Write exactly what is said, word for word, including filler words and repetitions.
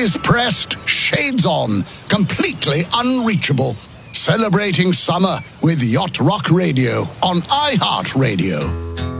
Glasses pressed, shades on, completely unreachable. Celebrating summer with Yacht Rock Radio on iHeartRadio.